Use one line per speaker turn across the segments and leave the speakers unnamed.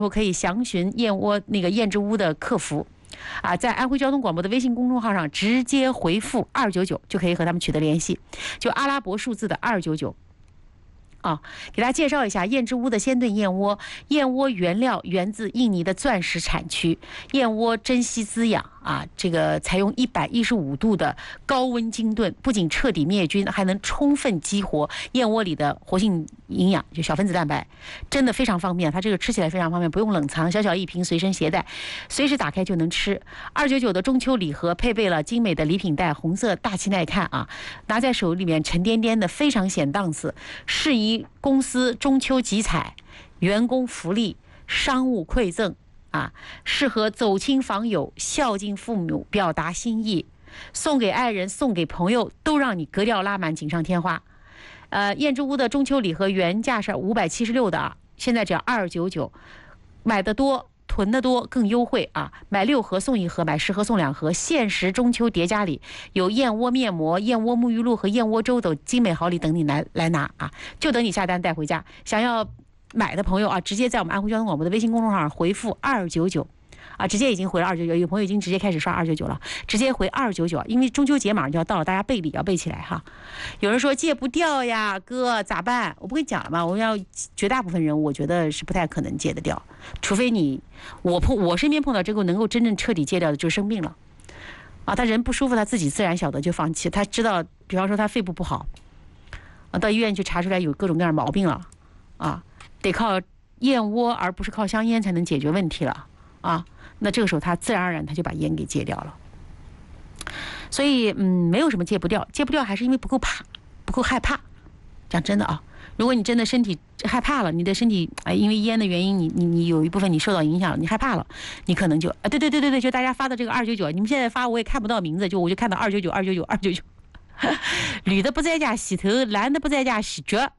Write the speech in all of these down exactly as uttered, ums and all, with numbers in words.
后可以详询燕窝那个燕之屋的客服。啊，在安徽交通广播的微信公众号上直接回复二九九就可以和他们取得联系，就阿拉伯数字的二九九。啊，给大家介绍一下燕之屋的鲜炖燕窝。燕窝原料源自印尼的钻石产区，燕窝珍稀滋养啊，这个采用一百一十五度的高温精炖，不仅彻底灭菌，还能充分激活燕窝里的活性营养，就小分子蛋白，真的非常方便。它这个吃起来非常方便，不用冷藏，小小一瓶随身携带，随时打开就能吃。二九九的中秋礼盒配备了精美的礼品袋，红色大气耐看啊，拿在手里面沉甸甸的，非常显档次，适宜公司中秋集采、员工福利、商务馈赠啊，适合走亲访友、孝敬父母、表达心意，送给爱人、送给朋友，都让你格调拉满，锦上添花。呃，燕之屋的中秋礼盒原价是五百七十六的啊，现在只要二九九，买的多。囤的多更优惠啊！买六盒送一盒，买十盒送两盒，限时中秋叠加礼，有燕窝面膜、燕窝沐浴露和燕窝粥等精美好礼等你来来拿啊！就等你下单带回家。想要买的朋友啊，直接在我们安徽交通广播的微信公众号上回复二九九。啊，直接已经回了二九九，有朋友已经直接开始刷二九九了，直接回二九九，因为中秋节马上就要到了，大家备礼要备起来哈。有人说戒不掉呀，哥咋办？我不跟你讲了吗？我要绝大部分人，我觉得是不太可能戒得掉，除非你我碰我身边碰到这个能够真正彻底戒掉的，就是生病了啊，他人不舒服，他自己自然晓得就放弃，他知道，比方说他肺部不好啊，到医院去查出来有各种各样的毛病了啊，得靠燕窝而不是靠香烟才能解决问题了啊。那这个时候他自然而然他就把烟给戒掉了，所以嗯，没有什么戒不掉，戒不掉还是因为不够怕，不够害怕。讲真的啊，如果你真的身体害怕了，你的身体哎，因为烟的原因，你你你有一部分你受到影响了，你害怕了，你可能就啊，对对对对对，就大家发的这个二九九，你们现在发我也看不到名字，就我就看到二九九二九九二九九，女的不在家洗头，男的不在家洗脚，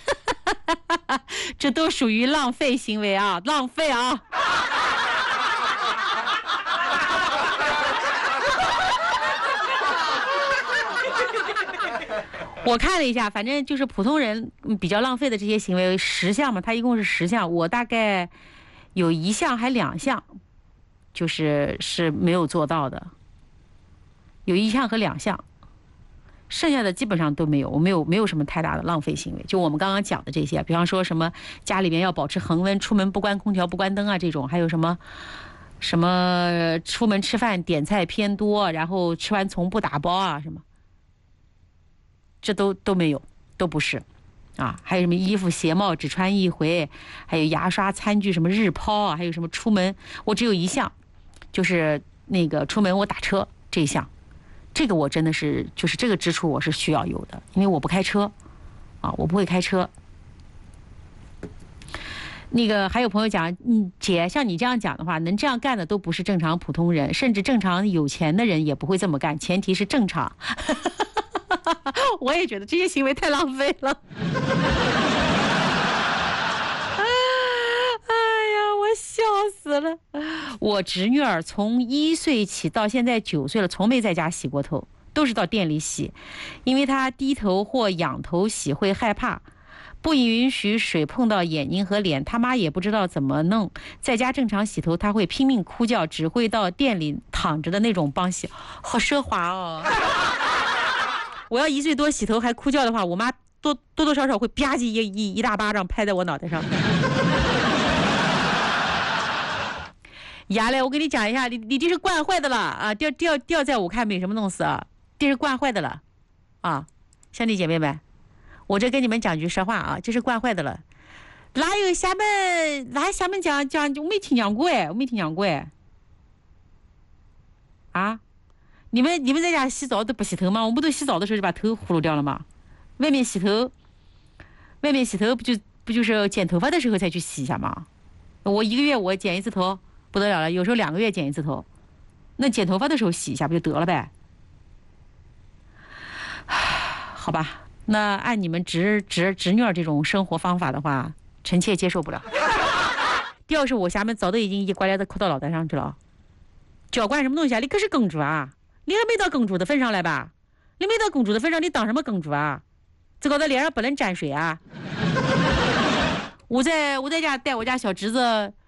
这都属于浪费行为啊，浪费啊。我看了一下，反正就是普通人比较浪费的这些行为十项嘛，它一共是十项，我大概有一项还两项，就是是没有做到的，有一项和两项，剩下的基本上都没有，我没有没有什么太大的浪费行为。就我们刚刚讲的这些，比方说什么家里面要保持恒温，出门不关空调不关灯啊这种，还有什么什么出门吃饭点菜偏多，然后吃完从不打包啊什么。这都都没有，都不是，啊，还有什么衣服鞋帽只穿一回，还有牙刷餐具什么日抛啊，还有什么出门，我只有一项，就是那个出门我打车这一项，这个我真的是就是这个支出我是需要有的，因为我不开车，啊，我不会开车。那个还有朋友讲，嗯，姐，像你这样讲的话，能这样干的都不是正常普通人，甚至正常有钱的人也不会这么干，前提是正常。我也觉得这些行为太浪费了。哎呀，我笑死了！我侄女儿从一岁起到现在九岁了，从没在家洗过头，都是到店里洗，因为她低头或仰头洗会害怕，不允许水碰到眼睛和脸，他妈也不知道怎么弄，在家正常洗头她会拼命哭叫，只会到店里躺着的那种帮洗，好奢华哦。我要一岁多洗头还哭叫的话，我妈多多多少少会吧唧一一一大巴掌拍在我脑袋上。牙嘞，我跟你讲一下，你你这是惯坏的了啊！掉掉掉在我看没什么弄死啊，这是惯坏的了啊！兄弟姐妹们，我这跟你们讲句实话啊，这是惯坏的了。哪有厦门？哪厦门讲讲我没听讲过哎，我没听讲过哎。啊？你们你们在家洗澡都不洗头吗？我们不都洗澡的时候就把头糊弄掉了吗？外面洗头，外面洗头不就不就是剪头发的时候才去洗一下吗？我一个月我剪一次头不得了了，有时候两个月剪一次头，那剪头发的时候洗一下不就得了呗？好吧，那按你们侄侄侄女儿这种生活方法的话，臣妾接受不了。第二是我厦门早都已经一刮帘子扣到脑袋上去了，脚惯什么东西啊？你可是公主啊！你还没到公主的份上来吧？你没到公主的份上，你当什么公主啊？这搞得脸上不能沾水啊！我在我在家带我家小侄子